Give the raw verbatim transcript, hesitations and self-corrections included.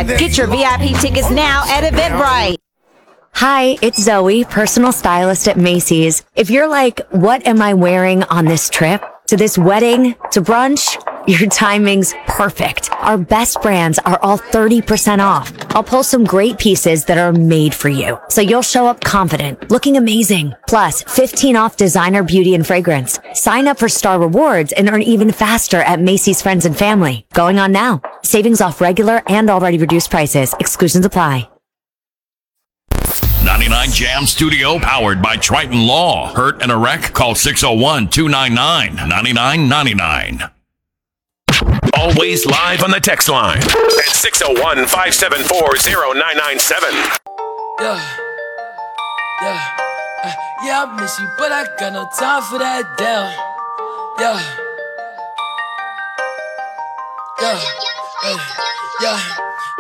Live. Get your V I P tickets now at Eventbrite. Hi, it's Zoe, personal stylist at Macy's. If you're like, what am I wearing on this trip? To this wedding? To brunch? Your timing's perfect. Our best brands are all thirty percent off. I'll pull some great pieces that are made for you, so you'll show up confident, looking amazing. Plus, fifteen off designer beauty and fragrance. Sign up for Star Rewards and earn even faster at Macy's Friends and Family. Going on now. Savings off regular and already reduced prices. Exclusions apply. ninety-nine Jam Studio, powered by Triton Law. Hurt and a wreck? Call six oh one, two nine nine, nine nine nine nine. Always live on the text line at six oh one, five seven four, oh nine nine seven. Yeah, yeah, uh, yeah, I miss you, but I got no time for that, damn. Yeah, yeah, yeah, yeah.